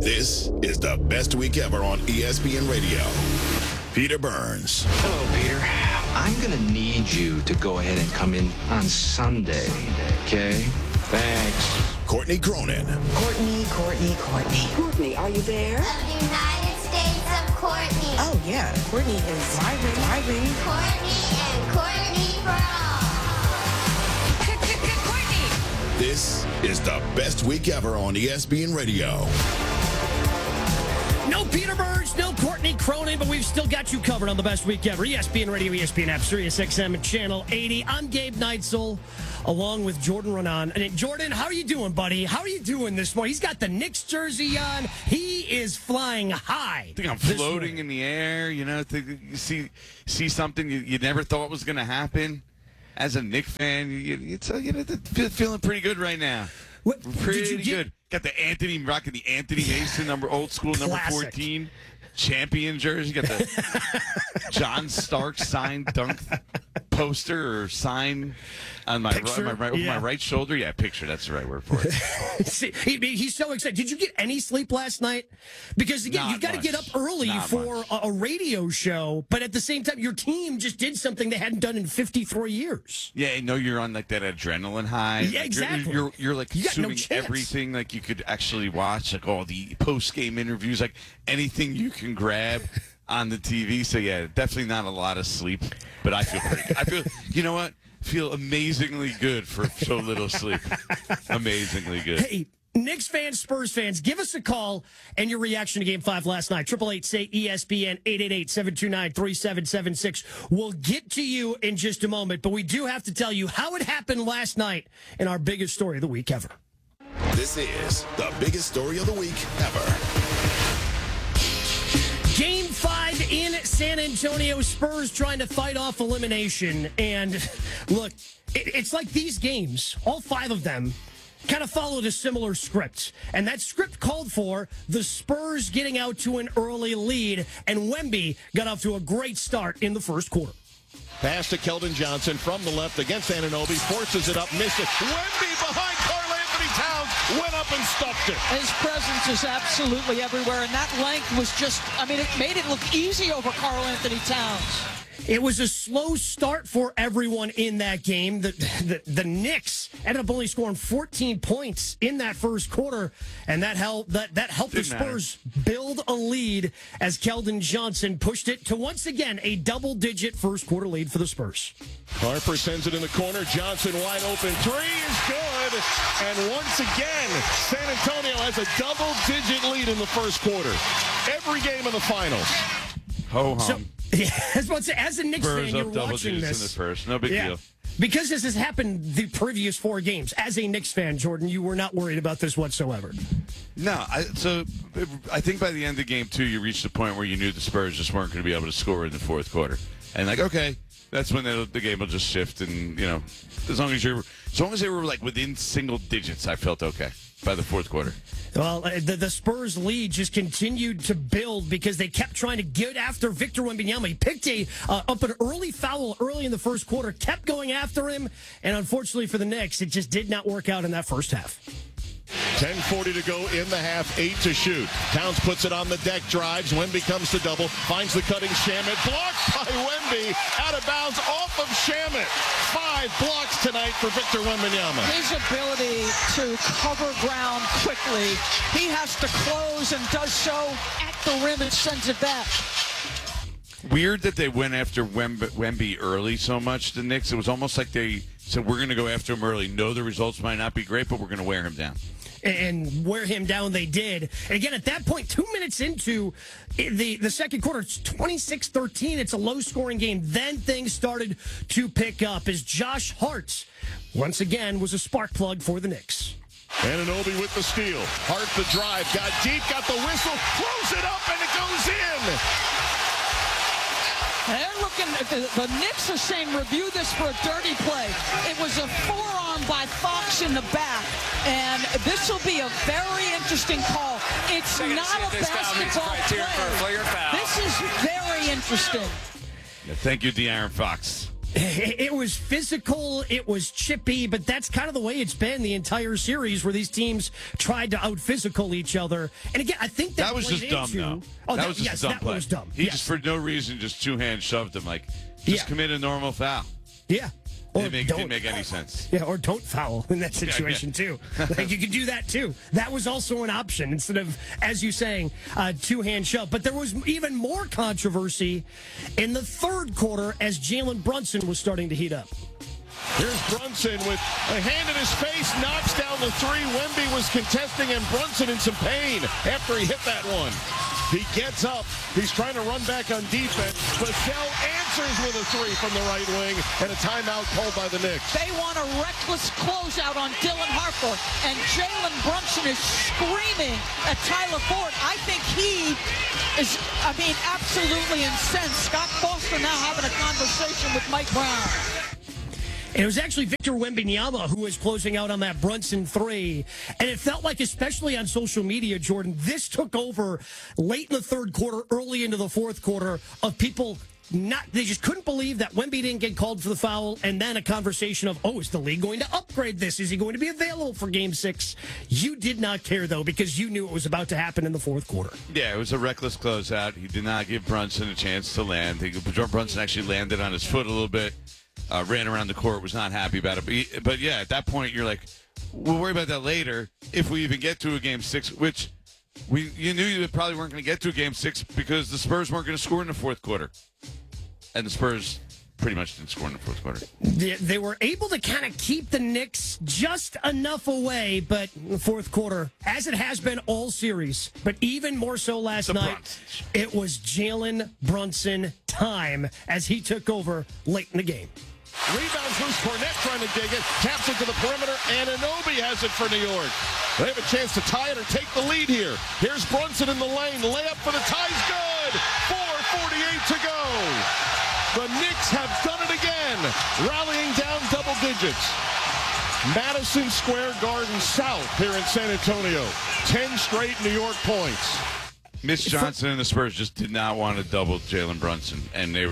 This is the best week ever on ESPN Radio. Peter Burns. Hello, Peter. I'm going to need you to go ahead and come in on Sunday, okay? Thanks. Courtney Cronin. Courtney. Courtney, are you there? The United States of Courtney. Oh, yeah. Courtney is driving. Courtney and Courtney for all. Courtney. This is the best week ever on ESPN Radio. No Peter Burns, no Courtney Cronin, but we've still got you covered on the best week ever. ESPN Radio, ESPN app, Sirius XM, and Channel 80. I'm Gabe Neitzel, along with Jordan Renan. And Jordan, how are you doing, buddy? How are you doing this morning? He's got the Knicks jersey on. He is flying high. I think I'm floating in the air. You know, you see something you never thought was going to happen. As a Knicks fan, you're feeling pretty good right now. What, pretty good. Got the rocking the Anthony Mason old school number 14 champion jersey. Got the John Stark signed dunk poster or sign on my right shoulder. Yeah, picture. That's the right word for it. See, he's so excited. Did you get any sleep last night? Because again, you've got to get up early for a radio show, but at the same time, your team just did something they hadn't done in 53 years. Yeah, I know you're on like that adrenaline high. Yeah, exactly. You're like consuming everything like you could actually watch, like all the post game interviews, like anything you can grab on the TV. So yeah, definitely not a lot of sleep, but I feel pretty good. I feel, you know what? Feel amazingly good for so little sleep. Amazingly good. Hey, Knicks fans, Spurs fans, give us a call and your reaction to Game 5 last night. 888-SAY-ESPN, 888-729-3776. We'll get to you in just a moment, but we do have to tell you how it happened last night in our biggest story of the week ever. This is the biggest story of the week ever. Game 5 in San Antonio, Spurs trying to fight off elimination. And look, it's like these games, all 5 of them, kind of followed a similar script. And that script called for the Spurs getting out to an early lead, and Wemby got off to a great start in the first quarter. Pass to Keldon Johnson from the left against Anunoby, forces it up, missed it. Wemby behind Karl Anthony Towns, went up and stuffed it. His presence is absolutely everywhere, and that length was just, it made it look easy over Karl Anthony Towns. It was a slow start for everyone in that game. The Knicks ended up only scoring 14 points in that first quarter, and that helped the Spurs build a lead as Keldon Johnson pushed it to once again a double-digit first quarter lead for the Spurs. Harper sends it in the corner. Johnson wide open. Three is good. And once again, San Antonio has a double-digit lead in the first quarter. Every game in the finals. Ho-hum. So, yeah, as a Knicks fan, you're watching this. In the first. No big deal. Because this has happened the previous 4 games. As a Knicks fan, Jordan, you were not worried about this whatsoever. No. I think by the end of game 2, you reached the point where you knew the Spurs just weren't going to be able to score in the fourth quarter. And okay, that's when the game will just shift. And, as long as they were like within single digits, I felt okay by the fourth quarter. Well, the Spurs lead just continued to build because they kept trying to get after Victor Wembanyama. He picked up an early foul early in the first quarter, kept going after him, and unfortunately for the Knicks, it just did not work out in that first half. 10:40 to go in the half, 8 to shoot. Towns puts it on the deck, drives. Wemby comes to double, finds the cutting Shamet. Blocked by Wemby, out of bounds, off of Shamet. 5 blocks tonight for Victor Wembanyama. His ability to cover ground quickly. He has to close and does so at the rim and sends it back. Weird that they went after Wemby early so much, the Knicks. It was almost like they said, we're going to go after him early. No, the results might not be great, but we're going to wear him down. And wear him down they did. And again, at that point, 2 minutes into the second quarter, it's 26-13. It's a low-scoring game. Then things started to pick up as Josh Hart, once again, was a spark plug for the Knicks. Anunoby with the steal. Hart the drive. Got deep, got the whistle, throws it up, and it goes in. They're looking, the Knicks are saying review this for a dirty play. It was a forearm by Fox in the back, and this will be a very interesting call. It's not a basketball play. This is very interesting. Yeah, thank you, De'Aaron Fox. It was physical, it was chippy, but that's kind of the way it's been the entire series where these teams tried to out-physical each other. And again, I think that was just dumb, though. Oh, that was just a dumb play. Was dumb. He just, for no reason, just two-hand shoved him. Like, just commit a normal foul. Yeah. Or it didn't make any sense. Yeah, or don't foul in that situation, too. Like, you could do that, too. That was also an option instead of, as you saying, two-hand shove. But there was even more controversy in the third quarter as Jalen Brunson was starting to heat up. Here's Brunson with a hand in his face, knocks down the three. Wemby was contesting, and Brunson in some pain after he hit that one. He gets up. He's trying to run back on defense. Vassell answers with a three from the right wing, and a timeout called by the Knicks. They want a reckless closeout on Dylan Harper, and Jalen Brunson is screaming at Tyler Ford. I think he is, absolutely incensed. Scott Foster now having a conversation with Mike Brown. And it was actually Victor Wembanyama who was closing out on that Brunson three. And it felt like, especially on social media, Jordan, this took over late in the third quarter, early into the fourth quarter, of people they just couldn't believe that Wemby didn't get called for the foul. And then a conversation of, is the league going to upgrade this? Is he going to be available for Game 6? You did not care, though, because you knew it was about to happen in the fourth quarter. Yeah, it was a reckless closeout. He did not give Brunson a chance to land. Brunson actually landed on his foot a little bit. Ran around the court, was not happy about it. But yeah, at that point, you're like, we'll worry about that later if we even get to a Game 6, which you knew you probably weren't going to get to a Game 6 because the Spurs weren't going to score in the fourth quarter. And the Spurs pretty much didn't score in the fourth quarter. They were able to kind of keep the Knicks just enough away, but in the fourth quarter, as it has been all series, but even more so last night, it was Jalen Brunson time as he took over late in the game. Rebounds loose. Cornette trying to dig it. Taps it to the perimeter. Anunoby has it for New York. They have a chance to tie it or take the lead here. Here's Brunson in the lane. Layup for the tie's good. 4:48 to go. The Knicks have done it again. Rallying down double digits. Madison Square Garden South here in San Antonio. 10 straight New York points. Mitch Johnson and the Spurs just did not want to double Jalen Brunson, and you're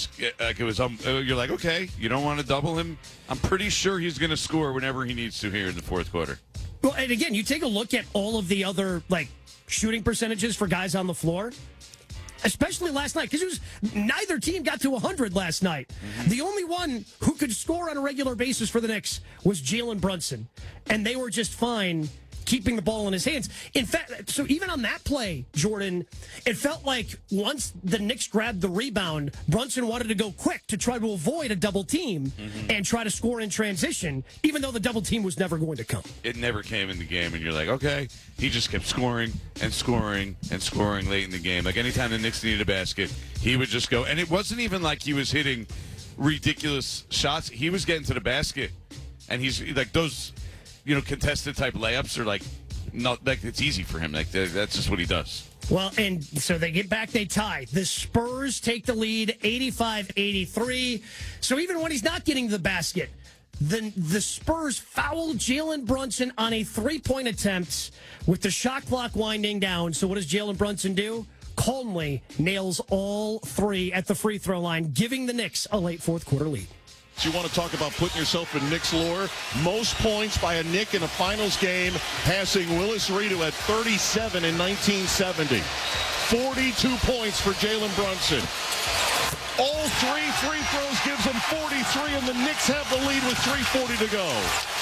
like, okay, you don't want to double him. I'm pretty sure he's going to score whenever he needs to here in the fourth quarter. Well, and again, you take a look at all of the other shooting percentages for guys on the floor, especially last night, because neither team got to 100 last night. Mm-hmm. The only one who could score on a regular basis for the Knicks was Jalen Brunson, and they were just fine keeping the ball in his hands. In fact, so even on that play, Jordan, it felt like once the Knicks grabbed the rebound, Brunson wanted to go quick to try to avoid a double team and try to score in transition, even though the double team was never going to come. It never came in the game, and you're like, okay. He just kept scoring and scoring and scoring late in the game. Like anytime the Knicks needed a basket, he would just go. And it wasn't even like he was hitting ridiculous shots. He was getting to the basket, and he's like those contested type layups are not like it's easy for him. Like that's just what he does. Well, and so they get back, they tie. The Spurs take the lead 85-83. So even when he's not getting to the basket, the Spurs foul Jalen Brunson on a three-point attempt with the shot clock winding down. So what does Jalen Brunson do? Calmly nails all three at the free throw line, giving the Knicks a late fourth quarter lead. You want to talk about putting yourself in Knicks lore? Most points by a Knick in a finals game, passing Willis Reed, who had 37 in 1970. 42 points for Jalen Brunson. All three free throws gives him 43, and the Knicks have the lead with 3:40 to go.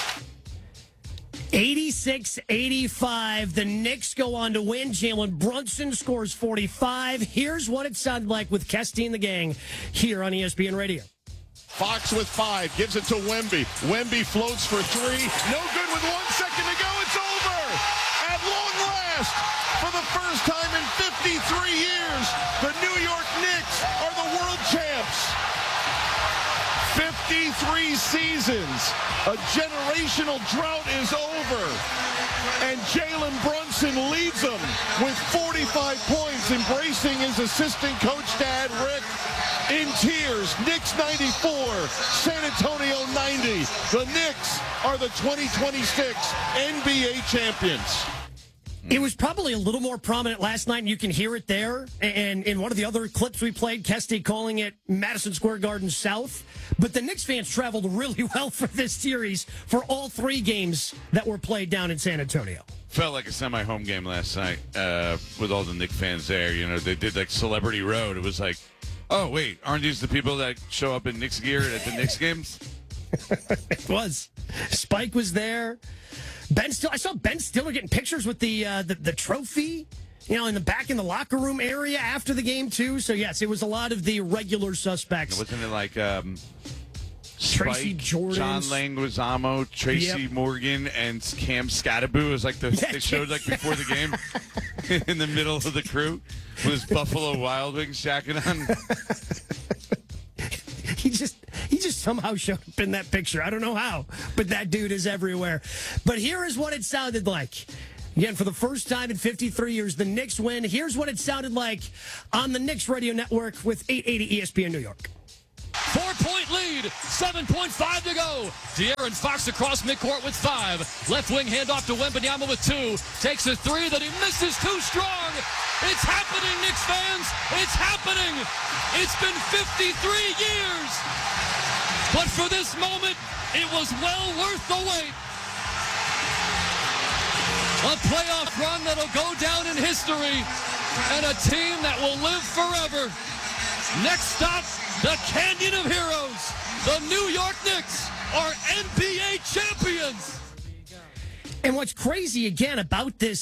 86-85. The Knicks go on to win. Jalen Brunson scores 45. Here's what it sounded like with Kesty and the gang here on ESPN Radio. Fox with 5, gives it to Wemby. Wemby floats for 3. No good with 1 second to go. It's over. At long last, for the first time in 53 years, the New York Knicks are the world champs. 53 seasons. A generational drought is over. And Jalen Brunson leads them with 45 points, embracing his assistant coach, Dad Rick. In tears, Knicks 94, San Antonio 90. The Knicks are the 2026 NBA champions. It was probably a little more prominent last night, and you can hear it there. And in one of the other clips we played, Kesty calling it Madison Square Garden South. But the Knicks fans traveled really well for this series for all 3 games that were played down in San Antonio. Felt like a semi-home game last night with all the Knicks fans there. You know, they did like Celebrity Road. It was like, oh, wait, aren't these the people that show up in Knicks gear at the Knicks games? It was. Spike was there. I saw Ben Stiller getting pictures with the trophy, in the back in the locker room area after the game too. So yes, it was a lot of the regular suspects. Wasn't it like Tracy Spike, Jordan, John Languizamo, Tracy Morgan, and Cam Scatterbu? It was like they showed like before the game in the middle of the crew with his Buffalo Wild Wings jacket on. He just somehow showed up in that picture. I don't know how, but that dude is everywhere. But here is what it sounded like. Again, for the first time in 53 years, the Knicks win. Here's what it sounded like on the Knicks radio network with 880 ESPN New York. 4-point lead, 7.5 to go. De'Aaron Fox across midcourt with 5. Left wing handoff to Wembanyama with 2. Takes a 3 that he misses too strong. It's happening, Knicks fans. It's happening. It's been 53 years. But for this moment, it was well worth the wait. A playoff run that'll go down in history and a team that will live forever. Next stop, the Canyon of Heroes. The New York Knicks are NBA champions. And what's crazy again about this